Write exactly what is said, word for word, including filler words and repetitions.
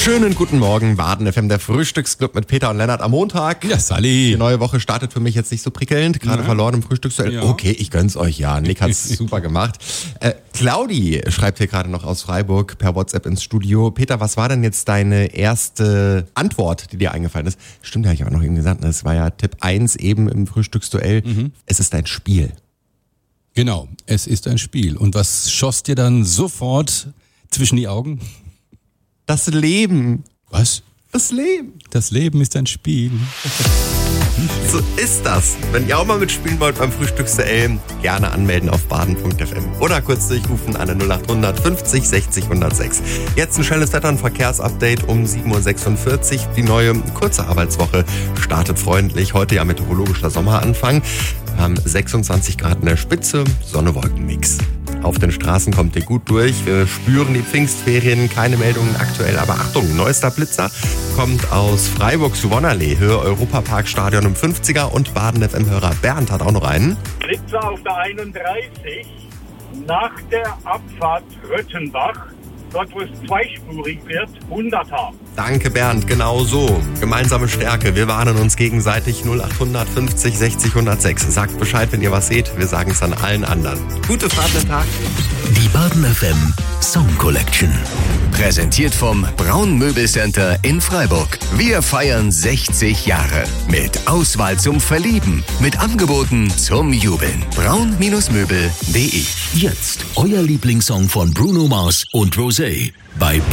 Schönen guten Morgen, Baden F M, der Frühstücksclub mit Peter und Lennart am Montag. Ja, Sally. Die neue Woche startet für mich jetzt nicht so prickelnd, gerade Ja. verloren im Frühstücksduell. Ja. Okay, ich gönn's euch, ja. Nick hat's super gemacht. Äh, Claudi schreibt hier gerade noch aus Freiburg per WhatsApp ins Studio. Peter, was war denn jetzt deine erste Antwort, die dir eingefallen ist? Stimmt, ja, ich auch noch eben gesagt, das war ja Tipp eins eben im Frühstücksduell. Mhm. Es ist ein Spiel. Genau, es ist ein Spiel. Und was schoss dir dann sofort zwischen die Augen? Das Leben. Was? Das Leben. Das Leben ist ein Spiel. So ist das. Wenn ihr auch mal mitspielen wollt beim Frühstücksduell, gerne anmelden auf baden punkt f m oder kurz durchrufen an der null acht hundert fünfzig sechzig hundertsechs. Jetzt ein schnelles Wetter- und Verkehrsupdate um sieben Uhr sechsundvierzig. Die neue kurze Arbeitswoche startet freundlich. Heute ja meteorologischer Sommeranfang. Wir haben sechsundzwanzig Grad in der Spitze, Sonne-Wolken-Mix. Auf den Straßen kommt ihr gut durch. Wir spüren die Pfingstferien, keine Meldungen aktuell. Aber Achtung, neuester Blitzer kommt aus Freiburg zu Wonnerlee. Höhe Europaparkstadion um fünfziger und Baden F M-Hörer Bernd hat auch noch einen. Blitzer auf der einunddreißig nach der Abfahrt Röttenbach. Dort, wo es zweispurig wird, hunderter. Danke Bernd, genau so. Gemeinsame Stärke, wir warnen uns gegenseitig. Null acht hundert fünfzig sechzig hundertsechs. Sagt Bescheid, wenn ihr was seht, wir sagen es an allen anderen. Gute Fahrt den Tag. Die Baden F M Song Collection. Präsentiert vom Braun Möbelcenter in Freiburg. Wir feiern sechzig Jahre. Mit Auswahl zum Verlieben. Mit Angeboten zum Jubeln. braun Möbel punkt de. Jetzt euer Lieblingssong von Bruno Mars und Rosé bei